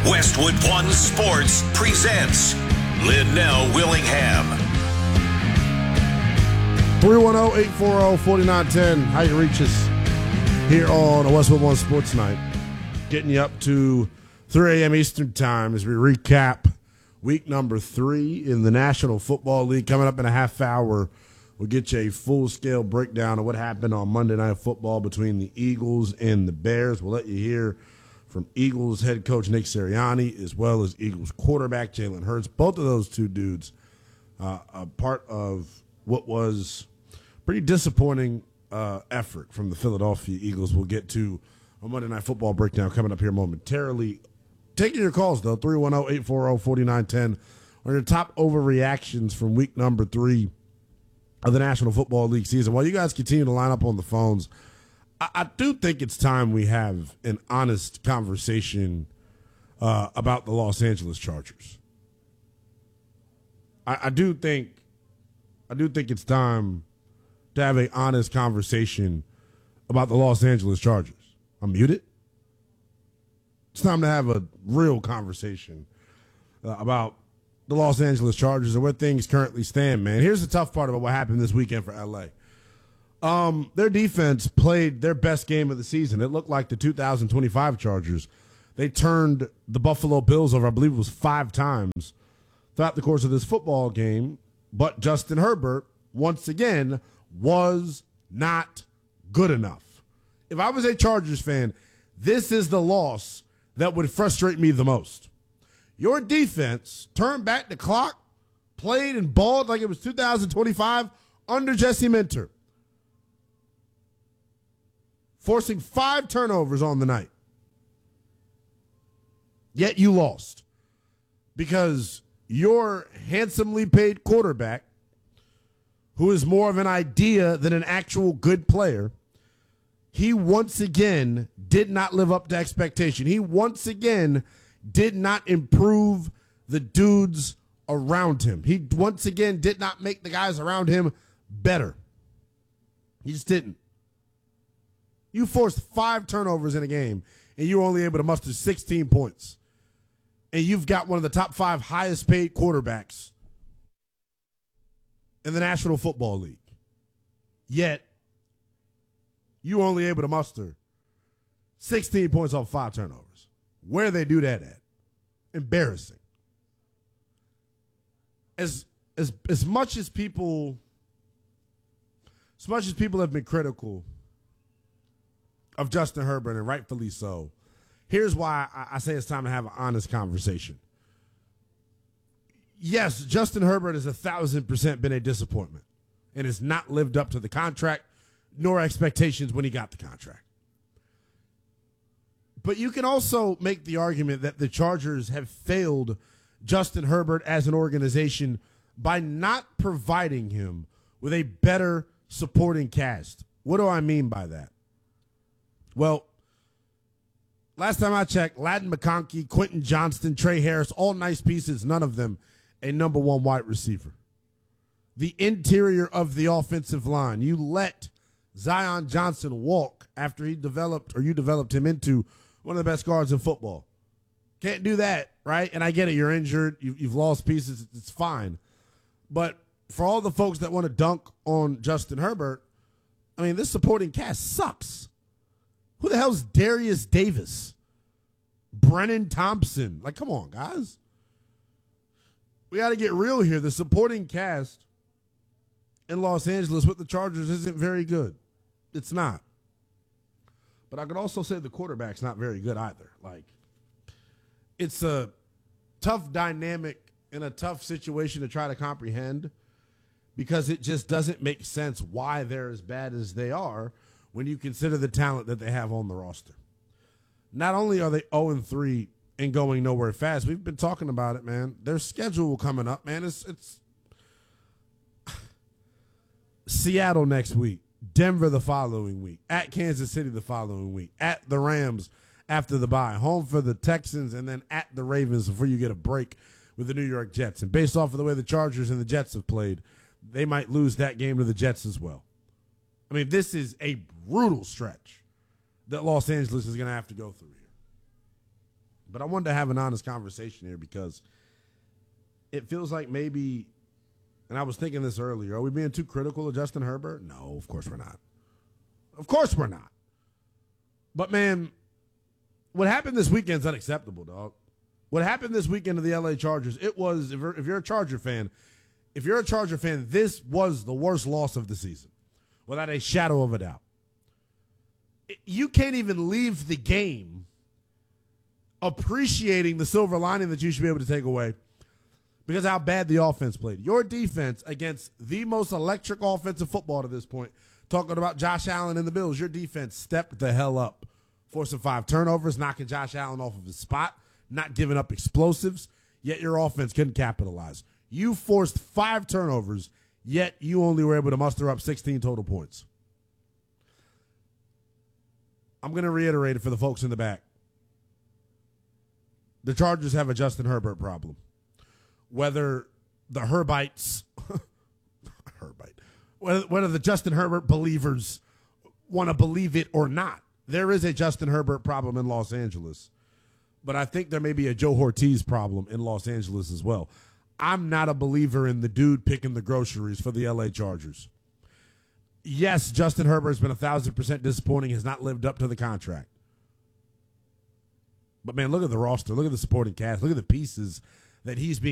Westwood One Sports presents Linnell Willingham. 310-840-4910. How you reach us here on a Westwood One Sports Night. Getting you up to 3 a.m. Eastern Time as we recap week number 3 in the National Football League. Coming up in a half hour, we'll get you a full-scale breakdown of what happened on Monday Night Football between the Eagles and the Bears. We'll let you hear from Eagles head coach Nick Sirianni as well as Eagles quarterback Jalen Hurts. Both of those two dudes a part of what was pretty disappointing effort from the Philadelphia Eagles. We'll get to a Monday Night Football breakdown coming up here momentarily. Taking your calls, though, 310-840-4910 on your top overreactions from week number 3 of the National Football League season. While you guys continue to line up on the phones, I do think it's time we have an honest conversation about the Los Angeles Chargers. I do think it's time to have an honest conversation about the Los Angeles Chargers. I'm muted. It's time to have a real conversation about the Los Angeles Chargers and where things currently stand, man. Here's the tough part about what happened this weekend for L.A. Their defense played their best game of the season. It looked like the 2025 Chargers. They turned the Buffalo Bills over, I believe it was 5 times throughout the course of this football game. But Justin Herbert, once again, was not good enough. If I was a Chargers fan, this is the loss that would frustrate me the most. Your defense turned back the clock, played and balled like it was 2025 under Jesse Minter, forcing 5 turnovers on the night. Yet you lost because your handsomely paid quarterback, who is more of an idea than an actual good player, he once again did not live up to expectation. He once again did not improve the dudes around him. He once again did not make the guys around him better. He just didn't. You forced 5 turnovers in a game, and you were only able to muster 16 points. And you've got one of the top 5 highest paid quarterbacks in the National Football League. Yet, you were only able to muster 16 points off 5 turnovers. Where they do that at? Embarrassing. As much as people have been critical of Justin Herbert, and rightfully so, here's why I say it's time to have an honest conversation. Yes, Justin Herbert has 1,000% been a disappointment and has not lived up to the contract nor expectations when he got the contract. But you can also make the argument that the Chargers have failed Justin Herbert as an organization by not providing him with a better supporting cast. What do I mean by that? Well, last time I checked, Latin McConkey, Quentin Johnston, Trey Harris, all nice pieces, none of them a number 1 wide receiver. The interior of the offensive line, you let Zion Johnson walk after you developed him into one of the best guards in football. Can't do that, right? And I get it, you're injured, you've lost pieces, it's fine. But for all the folks that want to dunk on Justin Herbert, I mean, this supporting cast sucks. Who the hell's Darius Davis? Brennan Thompson? Like, come on, guys. We got to get real here. The supporting cast in Los Angeles with the Chargers isn't very good. It's not. But I could also say the quarterback's not very good either. Like, it's a tough dynamic in a tough situation to try to comprehend because it just doesn't make sense why they're as bad as they are when you consider the talent that they have on the roster. Not only are they 0-3 and going nowhere fast, we've been talking about it, man. Their schedule coming up, man, it's Seattle next week, Denver the following week, at Kansas City the following week, at the Rams after the bye, home for the Texans, and then at the Ravens before you get a break with the New York Jets. And based off of the way the Chargers and the Jets have played, they might lose that game to the Jets as well. I mean, this is a brutal stretch that Los Angeles is going to have to go through here. But I wanted to have an honest conversation here because it feels like maybe, and I was thinking this earlier, are we being too critical of Justin Herbert? No, of course we're not. Of course we're not. But, man, what happened this weekend is unacceptable, dog. What happened this weekend to the LA Chargers, it was, if you're a Charger fan, this was the worst loss of the season, without a shadow of a doubt. You can't even leave the game appreciating the silver lining that you should be able to take away because of how bad the offense played. Your defense against the most electric offensive football to this point, talking about Josh Allen and the Bills, your defense stepped the hell up. Forcing 5 turnovers, knocking Josh Allen off of his spot, not giving up explosives, yet your offense couldn't capitalize. You forced 5 turnovers, yet you only were able to muster up 16 total points. I'm going to reiterate it for the folks in the back. The Chargers have a Justin Herbert problem. Whether the Herbites, whether the Justin Herbert believers want to believe it or not, there is a Justin Herbert problem in Los Angeles. But I think there may be a Joe Ortiz problem in Los Angeles as well. I'm not a believer in the dude picking the groceries for the LA Chargers. Yes, Justin Herbert has been 1,000% disappointing, has not lived up to the contract. But, man, look at the roster. Look at the supporting cast. Look at the pieces that he's being